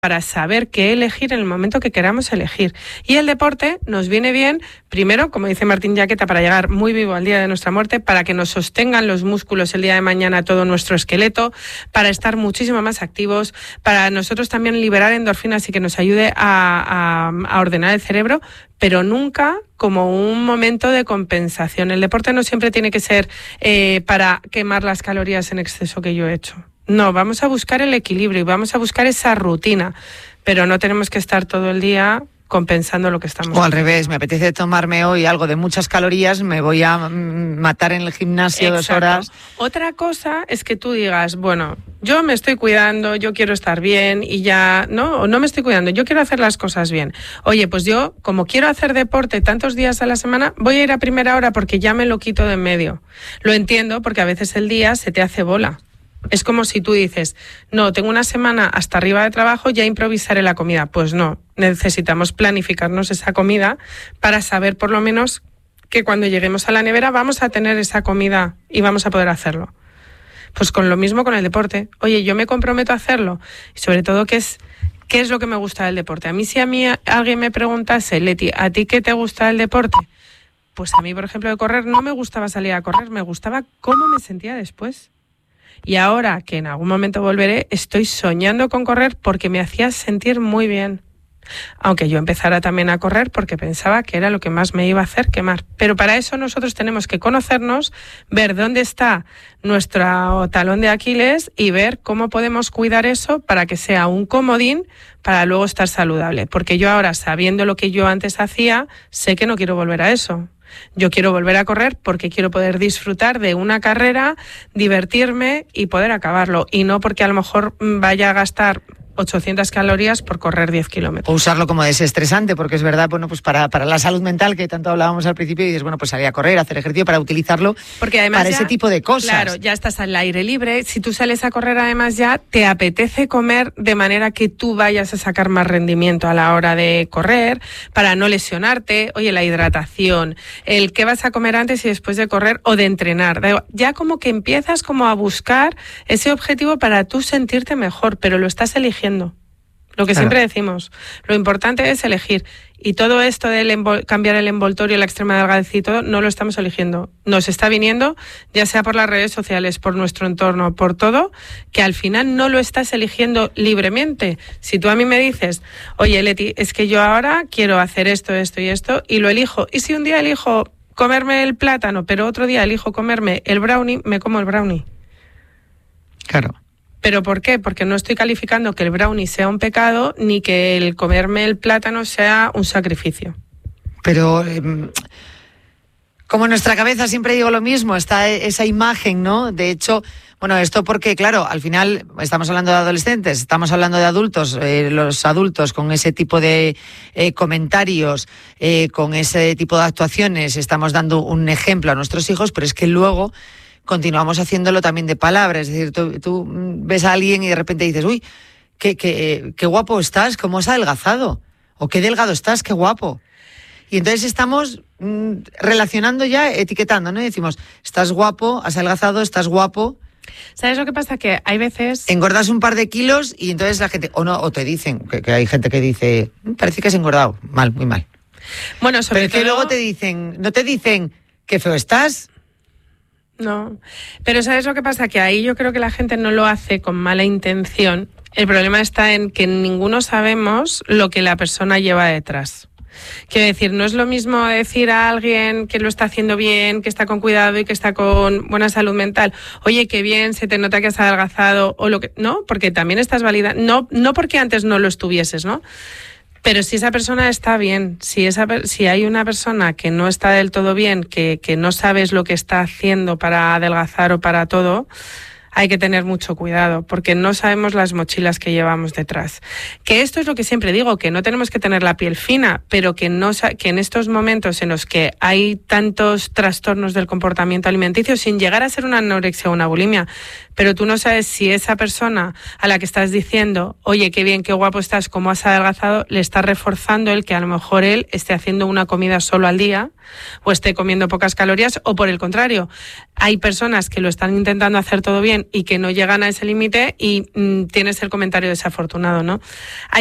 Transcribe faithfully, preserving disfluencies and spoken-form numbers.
para saber qué elegir en el momento que queramos elegir. Y el deporte nos viene bien, primero, como dice Martín Jaqueta, para llegar muy vivo al día de nuestra muerte, para que nos sostengan los músculos el día de mañana todo nuestro esqueleto, para estar muchísimo más activos, para nosotros también liberar endorfinas y que nos ayude a, a, a ordenar el cerebro, pero nunca como un momento de compensación. El deporte no siempre tiene que ser eh, para quemar las calorías en exceso que yo he hecho. No, vamos a buscar el equilibrio y vamos a buscar esa rutina, pero no tenemos que estar todo el día compensando lo que estamos haciendo. O al revés, me apetece tomarme hoy algo de muchas calorías, me voy a matar en el gimnasio Exacto. dos horas. Otra cosa es que tú digas, bueno, yo me estoy cuidando, yo quiero estar bien y ya, no, no me estoy cuidando, yo quiero hacer las cosas bien. Oye, pues yo, como quiero hacer deporte tantos días a la semana, voy a ir a primera hora porque ya me lo quito de en medio. Lo entiendo porque a veces el día se te hace bola. Es como si tú dices, no, tengo una semana hasta arriba de trabajo, ya improvisaré la comida. Pues no, necesitamos planificarnos esa comida para saber por lo menos que cuando lleguemos a la nevera vamos a tener esa comida y vamos a poder hacerlo. Pues con lo mismo con el deporte. Oye, yo me comprometo a hacerlo. Y sobre todo, ¿qué es, qué es lo que me gusta del deporte? A mí, si a mí alguien me preguntase, Leti, ¿a ti qué te gusta del deporte? Pues a mí, por ejemplo, de correr, no me gustaba salir a correr, me gustaba cómo me sentía después. Y ahora que en algún momento volveré, estoy soñando con correr porque me hacía sentir muy bien. Aunque yo empezara también a correr porque pensaba que era lo que más me iba a hacer quemar. Pero para eso nosotros tenemos que conocernos, ver dónde está nuestro talón de Aquiles y ver cómo podemos cuidar eso para que sea un comodín para luego estar saludable. Porque yo ahora, sabiendo lo que yo antes hacía, sé que no quiero volver a eso. Yo quiero volver a correr porque quiero poder disfrutar de una carrera, divertirme y poder acabarlo. Y no porque a lo mejor vaya a gastar ochocientas calorías por correr diez kilómetros. O usarlo como desestresante, porque es verdad, bueno, pues para, para la salud mental, que tanto hablábamos al principio, y dices, bueno, pues salir a correr, hacer ejercicio, para utilizarlo porque además para ya, ese tipo de cosas. Claro, ya estás al aire libre. Si tú sales a correr, además ya te apetece comer de manera que tú vayas a sacar más rendimiento a la hora de correr, para no lesionarte. Oye, la hidratación, el qué vas a comer antes y después de correr o de entrenar. Ya como que empiezas como a buscar ese objetivo para tú sentirte mejor, pero lo estás eligiendo. Lo que claro. siempre decimos, lo importante es elegir. Y todo esto de envol- cambiar el envoltorio, la extrema delgadez y todo, no lo estamos eligiendo. Nos está viniendo, ya sea por las redes sociales, por nuestro entorno, por todo, que al final no lo estás eligiendo libremente. Si tú a mí me dices, oye, Leti, es que yo ahora quiero hacer esto, esto y esto, y lo elijo. Y si un día elijo comerme el plátano, pero otro día elijo comerme el brownie, me como el brownie. Claro. ¿Pero por qué? Porque no estoy calificando que el brownie sea un pecado ni que el comerme el plátano sea un sacrificio. Pero eh, como en nuestra cabeza siempre digo lo mismo, está esa imagen, ¿no? De hecho, bueno, esto porque, claro, al final estamos hablando de adolescentes, estamos hablando de adultos, eh, los adultos con ese tipo de eh, comentarios, eh, con ese tipo de actuaciones, estamos dando un ejemplo a nuestros hijos, pero es que luego continuamos haciéndolo también de palabras. Es decir, tú, tú ves a alguien y de repente dices, uy, qué, qué, qué guapo estás, cómo has adelgazado, o qué delgado estás, qué guapo. Y entonces estamos mm, relacionando ya, etiquetando, ¿no? Y decimos, estás guapo, has adelgazado, estás guapo. ¿Sabes lo que pasa? Que hay veces... engordas un par de kilos y entonces la gente, o no, o te dicen, que, que hay gente que dice, parece que has engordado, mal, muy mal. Bueno, sobre Pero todo... que luego te dicen, no te dicen, qué feo estás. No, pero ¿sabes lo que pasa? Que ahí yo creo que la gente no lo hace con mala intención. El problema está en que ninguno sabemos lo que la persona lleva detrás. Quiero decir, no es lo mismo decir a alguien que lo está haciendo bien, que está con cuidado y que está con buena salud mental, oye, qué bien, se te nota que has adelgazado, o lo que... No, porque también estás validando, no, no porque antes no lo estuvieses, ¿no? Pero si esa persona está bien, si esa si hay una persona que no está del todo bien, que, que no sabes lo que está haciendo para adelgazar o para todo, hay que tener mucho cuidado, porque no sabemos las mochilas que llevamos detrás. Que esto es lo que siempre digo, que no tenemos que tener la piel fina, pero que, no, que en estos momentos en los que hay tantos trastornos del comportamiento alimenticio, sin llegar a ser una anorexia o una bulimia, pero tú no sabes si esa persona a la que estás diciendo, oye, qué bien, qué guapo estás, cómo has adelgazado, le está reforzando el que a lo mejor él esté haciendo una comida solo al día o esté comiendo pocas calorías, o por el contrario, hay personas que lo están intentando hacer todo bien y que no llegan a ese límite y mmm, tienes el comentario desafortunado, ¿no? Hay